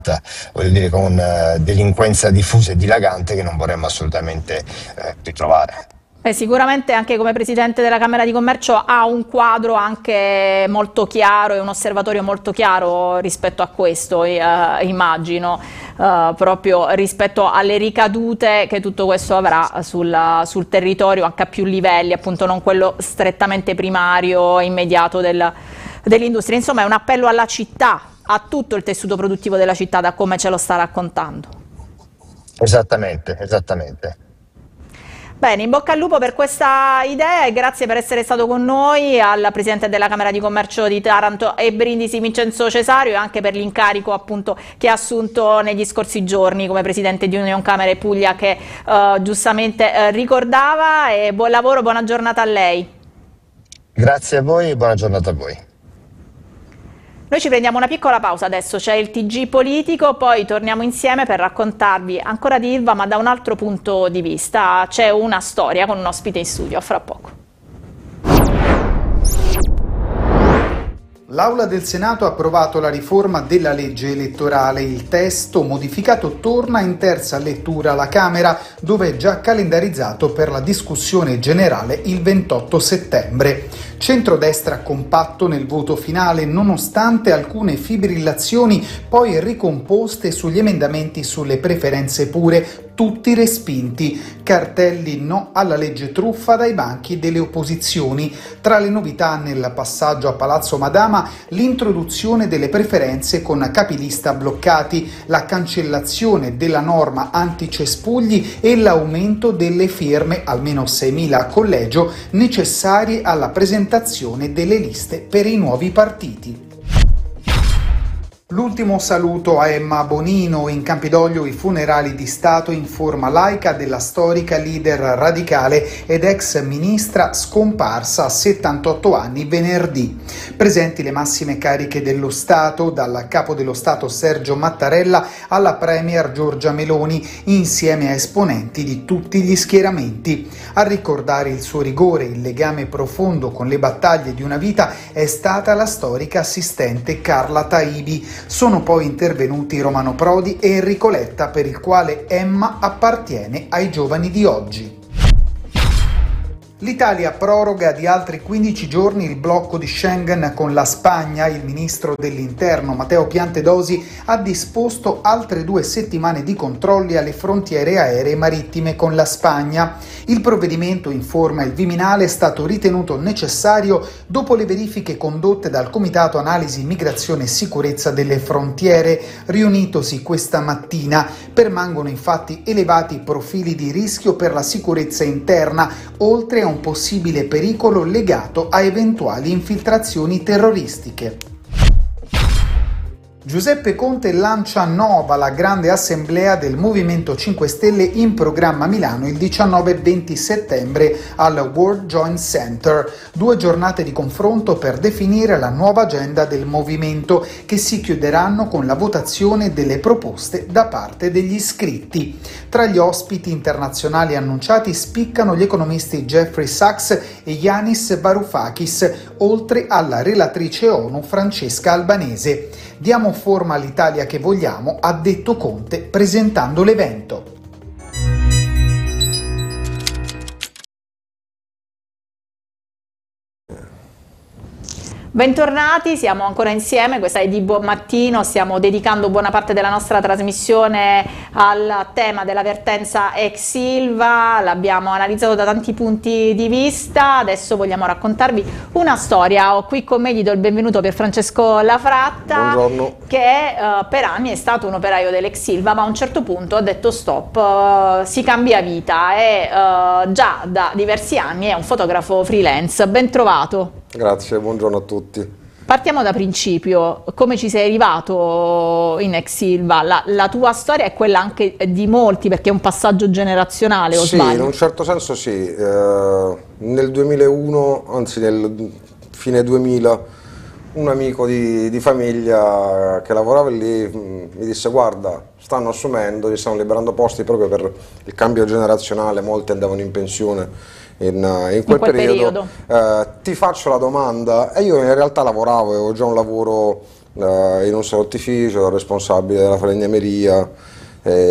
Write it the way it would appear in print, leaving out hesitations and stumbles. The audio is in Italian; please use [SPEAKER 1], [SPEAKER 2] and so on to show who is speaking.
[SPEAKER 1] voglio dire, con delinquenza diffusa e dilagante che non vorremmo assolutamente ritrovare.
[SPEAKER 2] Sicuramente anche come Presidente della Camera di Commercio ha un quadro anche molto chiaro e un osservatorio molto chiaro rispetto a questo, immagino, proprio rispetto alle ricadute che tutto questo avrà sul territorio anche a più livelli, appunto non quello strettamente primario e immediato dell'industria. Insomma è un appello alla città, a tutto il tessuto produttivo della città, da come ce lo sta raccontando.
[SPEAKER 1] Esattamente, esattamente.
[SPEAKER 2] Bene, in bocca al lupo per questa idea e grazie per essere stato con noi al Presidente della Camera di Commercio di Taranto e Brindisi Vincenzo Cesario, e anche per l'incarico appunto che ha assunto negli scorsi giorni come Presidente di Union Camere Puglia, che giustamente ricordava, e buon lavoro, buona giornata a lei.
[SPEAKER 1] Grazie a voi e buona giornata a voi.
[SPEAKER 2] Noi ci prendiamo una piccola pausa adesso, c'è il TG politico, poi torniamo insieme per raccontarvi ancora di Ilva ma da un altro punto di vista. C'è una storia con un ospite in studio, a fra poco.
[SPEAKER 3] L'Aula del Senato ha approvato la riforma della legge elettorale. Il testo modificato torna in terza lettura alla Camera, dove è già calendarizzato per la discussione generale il 28 settembre. Centrodestra compatto nel voto finale, nonostante alcune fibrillazioni poi ricomposte sugli emendamenti sulle preferenze pure, tutti respinti. Cartelli no alla legge truffa dai banchi delle opposizioni. Tra le novità nel passaggio a Palazzo Madama, l'introduzione delle preferenze con capilista bloccati, la cancellazione della norma anticespugli e l'aumento delle firme, almeno 6.000 a collegio, necessarie alla presentazione delle liste per i nuovi partiti. L'ultimo saluto a Emma Bonino. In Campidoglio i funerali di Stato in forma laica della storica leader radicale ed ex ministra scomparsa a 78 anni venerdì. Presenti le massime cariche dello Stato, dal capo dello Stato Sergio Mattarella alla premier Giorgia Meloni, insieme a esponenti di tutti gli schieramenti. A ricordare il suo rigore, il legame profondo con le battaglie di una vita è stata la storica assistente Carla Taibi. Sono poi intervenuti Romano Prodi e Enrico Letta, per il quale Emma appartiene ai giovani di oggi. L'Italia proroga di altri 15 giorni il blocco di Schengen con la Spagna. Il ministro dell'Interno Matteo Piantedosi ha disposto altre 2 settimane di controlli alle frontiere aeree marittime con la Spagna. Il provvedimento, informa il Viminale, è stato ritenuto necessario dopo le verifiche condotte dal Comitato Analisi Migrazione e Sicurezza delle Frontiere, riunitosi questa mattina. Permangono infatti elevati profili di rischio per la sicurezza interna, oltre a un possibile pericolo legato a eventuali infiltrazioni terroristiche. Giuseppe Conte lancia Nova, la grande assemblea del Movimento 5 Stelle in programma a Milano il 19 e 20 settembre al World Joint Center. 2 giornate di confronto per definire la nuova agenda del movimento, che si chiuderanno con la votazione delle proposte da parte degli iscritti. Tra gli ospiti internazionali annunciati spiccano gli economisti Jeffrey Sachs e Yanis Varoufakis, oltre alla relatrice ONU Francesca Albanese. Diamo forma all'Italia che vogliamo, ha detto Conte presentando l'evento.
[SPEAKER 2] Bentornati, siamo ancora insieme, questa è di Buon Mattino, stiamo dedicando buona parte della nostra trasmissione al tema della vertenza ex Ilva, l'abbiamo analizzato da tanti punti di vista, adesso vogliamo raccontarvi una storia. Ho qui con me, gli do il benvenuto, Pierfrancesco Lafratta.
[SPEAKER 4] Buongiorno.
[SPEAKER 2] Che per anni è stato un operaio dell'ex Ilva, ma a un certo punto ha detto stop, si cambia vita e già da diversi anni è un fotografo freelance. Ben trovato.
[SPEAKER 4] Grazie, buongiorno a tutti.
[SPEAKER 2] Partiamo da principio, come ci sei arrivato in ex Ilva? La tua storia è quella anche di molti, perché è un passaggio generazionale, o sbaglio?
[SPEAKER 4] Sì, in un certo senso sì. Nel 2001, anzi nel fine 2000, un amico di famiglia che lavorava lì mi disse: guarda, stanno assumendo, gli stanno liberando posti proprio per il cambio generazionale, molti andavano in pensione in quel periodo. Ti faccio la domanda. E io in realtà lavoravo, avevo già un lavoro in un salottificio, responsabile della falegnameria.